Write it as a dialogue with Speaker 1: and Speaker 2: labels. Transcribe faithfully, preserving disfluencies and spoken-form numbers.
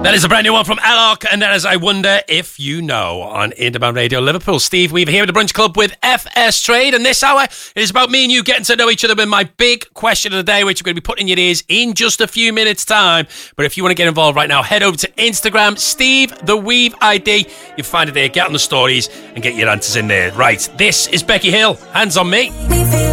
Speaker 1: That is a brand new one from Alok, and that is I Wonder If You Know on Independent Radio Liverpool. Steve Weaver here at the Brunch Club with F S Trade, and this hour is about me and you getting to know each other with my big question of the day, which I'm going to be putting in your ears in just a few minutes' time. But if you want to get involved right now, head over to Instagram, Steve the Weave I D. You'll find it there, get on the stories and get your answers in there. Right, this is Becky Hill, Hands on Me.